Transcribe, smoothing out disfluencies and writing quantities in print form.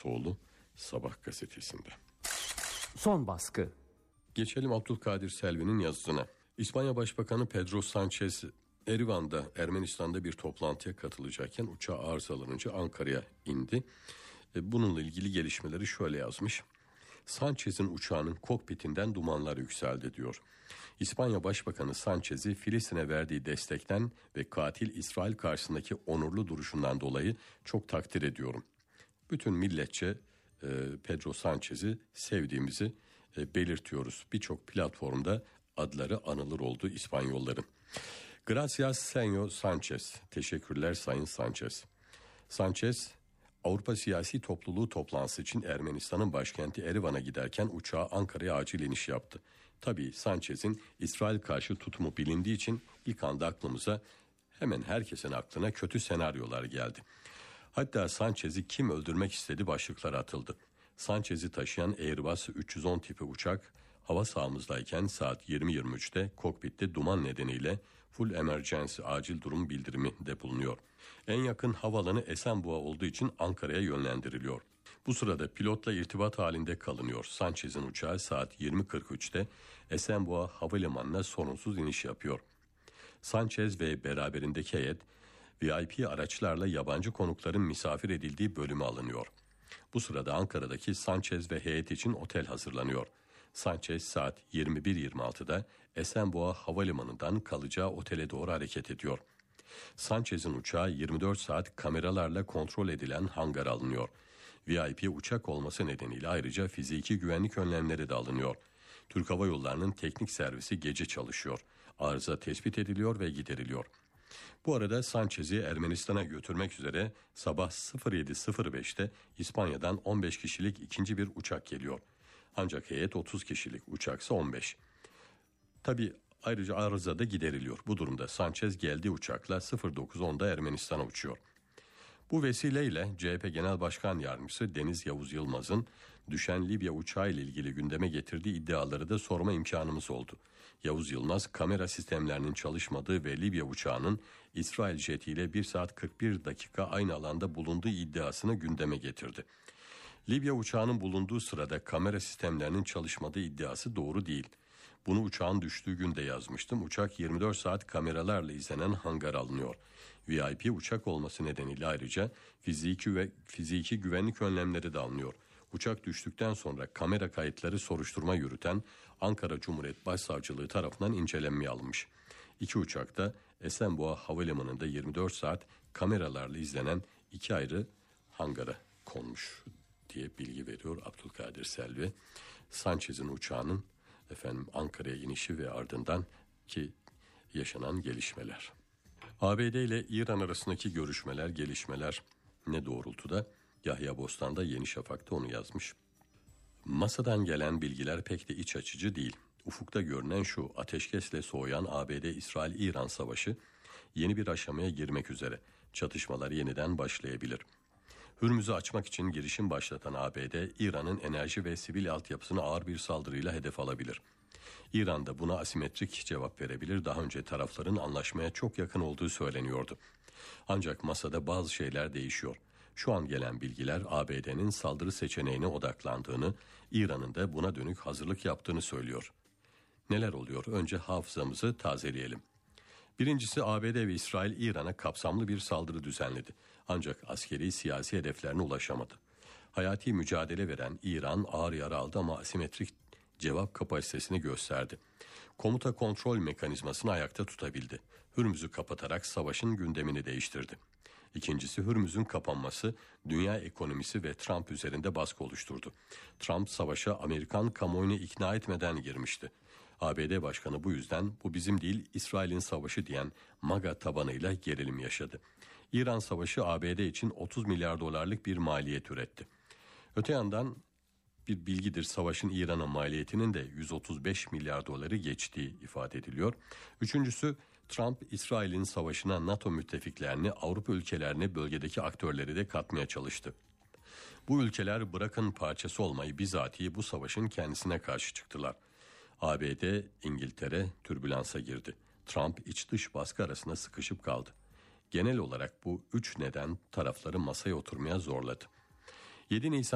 Karakutoğlu Sabah gazetesinde. Son baskı. Geçelim Abdülkadir Selvi'nin yazısına. İspanya Başbakanı Pedro Sánchez Erivan'da, Ermenistan'da bir toplantıya katılacakken uçağı arızalanınca Ankara'ya indi. Bununla ilgili gelişmeleri şöyle yazmış. Sánchez'in uçağının kokpitinden dumanlar yükseldi diyor. İspanya Başbakanı Sánchez'i Filistin'e verdiği destekten ve katil İsrail karşısındaki onurlu duruşundan dolayı çok takdir ediyorum. Bütün milletçe Pedro Sánchez'i sevdiğimizi belirtiyoruz. Birçok platformda adları anılır oldu İspanyolların. Gracias señor Sánchez. Teşekkürler Sayın Sánchez. Sánchez, Avrupa Siyasi Topluluğu toplantısı için Ermenistan'ın başkenti Erivan'a giderken uçağı Ankara'ya acil iniş yaptı. Tabii Sánchez'in İsrail karşı tutumu bilindiği için ilk anda aklımıza, hemen herkesin aklına kötü senaryolar geldi. Hatta Sánchez'i kim öldürmek istedi başlıkları atıldı. Sánchez'i taşıyan Airbus 310 tipi uçak hava sahamızdayken saat 20.23'te kokpitte duman nedeniyle full emergency acil durum bildirimi de bulunuyor. En yakın havaalanı Esenboğa olduğu için Ankara'ya yönlendiriliyor. Bu sırada pilotla irtibat halinde kalınıyor. Sánchez'in uçağı saat 20.43'te Esenboğa Havalimanı'na sorunsuz iniş yapıyor. Sánchez ve beraberindeki heyet VIP araçlarla yabancı konukların misafir edildiği bölüme alınıyor. Bu sırada Ankara'daki Sánchez ve heyet için otel hazırlanıyor. Sánchez saat 21.26'da Esenboğa Havalimanı'ndan kalacağı otele doğru hareket ediyor. Sánchez'in uçağı 24 saat kameralarla kontrol edilen hangara alınıyor. VIP uçak olması nedeniyle ayrıca fiziki güvenlik önlemleri de alınıyor. Türk Hava Yolları'nın teknik servisi gece çalışıyor. Arıza tespit ediliyor ve gideriliyor. Bu arada Sánchez'i Ermenistan'a götürmek üzere sabah 07.05'te İspanya'dan 15 kişilik ikinci bir uçak geliyor. Ancak heyet 30 kişilik, uçaksa 15. Tabii ayrıca arıza da gideriliyor. Bu durumda Sánchez geldiği uçakla 09.10'da Ermenistan'a uçuyor. Bu vesileyle CHP Genel Başkan Yardımcısı Deniz Yavuz Yılmaz'ın düşen Libya uçağı ile ilgili gündeme getirdiği iddiaları da sorma imkanımız oldu. Yavuz Yılmaz, kamera sistemlerinin çalışmadığı ve Libya uçağının İsrail jetiyle 1 saat 41 dakika aynı alanda bulunduğu iddiasını gündeme getirdi. Libya uçağının bulunduğu sırada kamera sistemlerinin çalışmadığı iddiası doğru değil. Bunu uçağın düştüğü günde yazmıştım. Uçak 24 saat kameralarla izlenen hangar alınıyor. VIP uçak olması nedeniyle ayrıca fiziki güvenlik önlemleri de alınıyor. Uçak düştükten sonra kamera kayıtları soruşturma yürüten Ankara Cumhuriyet Başsavcılığı tarafından incelenmeye alınmış. İki uçak da Esenboğa Havalimanı'nda 24 saat kameralarla izlenen iki ayrı hangara konmuş diye bilgi veriyor Abdülkadir Selvi. Sánchez'in uçağının Ankara'ya inişi ve ardından ki yaşanan gelişmeler. ABD ile İran arasındaki gelişmeler ne doğrultuda? Yahya Bostan'da Yeni Şafak'ta onu yazmış. Masadan gelen bilgiler pek de iç açıcı değil. Ufukta görünen şu: ateşkesle soğuyan ABD-İsrail-İran savaşı yeni bir aşamaya girmek üzere. Çatışmalar yeniden başlayabilir. Hürmüz'ü açmak için girişim başlatan ABD, İran'ın enerji ve sivil altyapısını ağır bir saldırıyla hedef alabilir. İran da buna asimetrik cevap verebilir. Daha önce tarafların anlaşmaya çok yakın olduğu söyleniyordu. Ancak masada bazı şeyler değişiyor. Şu an gelen bilgiler ABD'nin saldırı seçeneğine odaklandığını, İran'ın da buna dönük hazırlık yaptığını söylüyor. Neler oluyor? Önce hafızamızı tazeleyelim. Birincisi, ABD ve İsrail İran'a kapsamlı bir saldırı düzenledi. Ancak askeri siyasi hedeflerine ulaşamadı. Hayati mücadele veren İran ağır yara aldı ama asimetrik cevap kapasitesini gösterdi. Komuta kontrol mekanizmasını ayakta tutabildi. Hürmüz'ü kapatarak savaşın gündemini değiştirdi. İkincisi, Hürmüz'ün kapanması dünya ekonomisi ve Trump üzerinde baskı oluşturdu. Trump savaşa Amerikan kamuoyunu ikna etmeden girmişti. ABD Başkanı bu yüzden bu bizim değil İsrail'in savaşı diyen MAGA tabanıyla gerilim yaşadı. İran savaşı ABD için 30 milyar dolarlık bir maliyet üretti. Öte yandan bir bilgidir, savaşın İran'a maliyetinin de 135 milyar doları geçtiği ifade ediliyor. Üçüncüsü, Trump İsrail'in savaşına NATO müttefiklerini, Avrupa ülkelerini, bölgedeki aktörleri de katmaya çalıştı. Bu ülkeler bırakın parçası olmayı, bizatihi bu savaşın kendisine karşı çıktılar. ABD, İngiltere türbülansa girdi. Trump iç dış baskı arasında sıkışıp kaldı. Genel olarak bu üç neden tarafları masaya oturmaya zorladı. 7 Nisan